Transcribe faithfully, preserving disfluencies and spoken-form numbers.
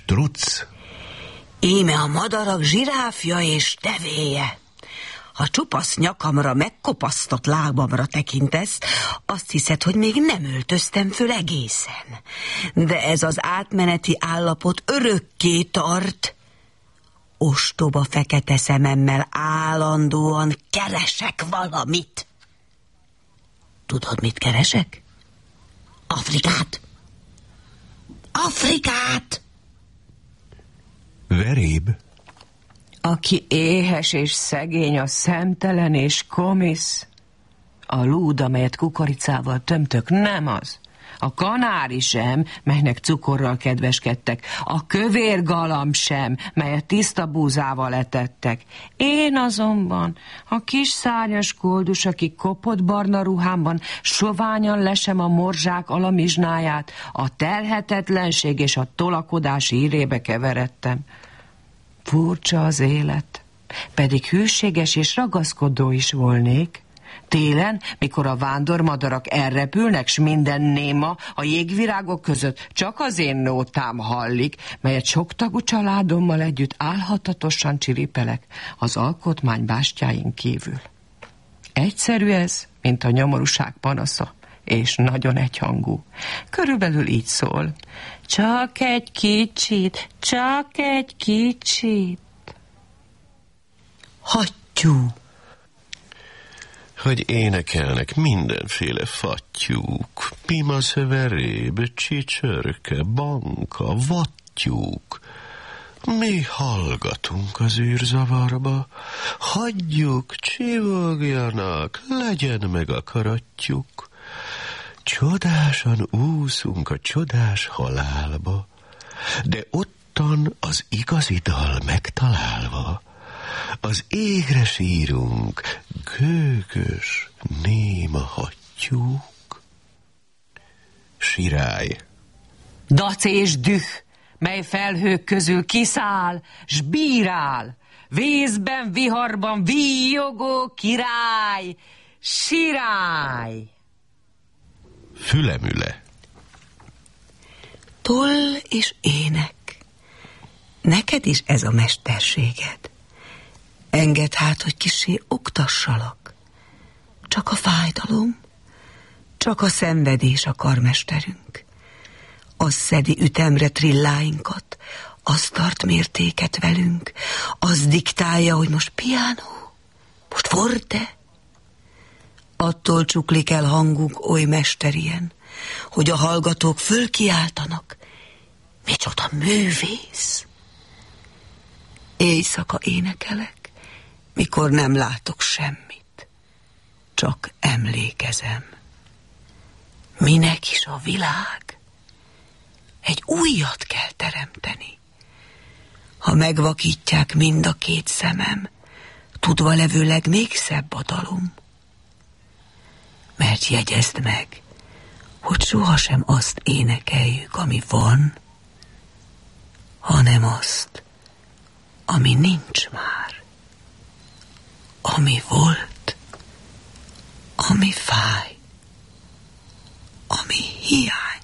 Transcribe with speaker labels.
Speaker 1: struc.
Speaker 2: Íme a madarak zsiráfja és tevéje. Ha csupasz nyakamra, megkopasztott lábamra tekintesz, azt hiszed, hogy még nem öltöztem föl egészen. De ez az átmeneti állapot örökké tart. Ostoba fekete szememmel állandóan keresek valamit. Tudod, mit keresek? Afrikát. Afrikát!
Speaker 1: Veréb?
Speaker 3: Aki éhes és szegény, a szemtelen és komisz. A lúd, amelyet kukoricával tömtök, nem az. A kanári sem, melynek cukorral kedveskedtek. A kövér galamb sem, melyet tiszta búzával etettek. Én azonban, a kis szárnyas koldus, aki kopott barna ruhámban, soványan lesem a morzsák alamizsnáját, a terhetetlenség és a tolakodás írébe keveredtem. Furcsa az élet, pedig hűséges és ragaszkodó is volnék. Télen, mikor a vándormadarak elrepülnek, s minden néma, a jégvirágok között csak az én nótám hallik, melyet soktagú családommal együtt álhatatosan csiripelek az alkotmány bástyáin kívül. Egyszerű ez, mint a nyomorúság panasza, és nagyon egyhangú. Körülbelül így szól. Csak egy kicsit, csak egy kicsit.
Speaker 2: Hattyú.
Speaker 1: Hogy énekelnek mindenféle fattyúk, pimaszöveréb, csicsörke, banka, vattyúk. Mi hallgatunk az űrzavarba, hagyjuk, csivogjanak, legyen meg akaratjuk. Csodásan úszunk a csodás halálba, de ottan az igazi dal megtalálva, az égre sírunk, gőgös, néma hattyúk. Sirály.
Speaker 3: Dac és düh, mely felhők közül kiszáll, s bírál, vízben, viharban víjogó király, sirály.
Speaker 1: Fülemüle.
Speaker 2: Toll és ének. Neked is ez a mesterséged. Engedd hát, hogy kissé oktassalak. Csak a fájdalom, csak a szenvedés a karmesterünk. Az szedi ütemre trilláinkat, az tart mértéket velünk, az diktálja, hogy most piano, most forte. Attól csuklik el hangunk oly mesterien, hogy a hallgatók fölkiáltanak. Micsoda művész! Éjszaka énekelek, mikor nem látok semmit, csak emlékezem. Minek is a világ? Egy újat kell teremteni. Ha megvakítják mind a két szemem, tudva levőleg még szebb a dalom. Mert jegyezd meg, hogy sohasem azt énekeljük, ami van, hanem azt, ami nincs már, ami volt, ami fáj, ami hiány.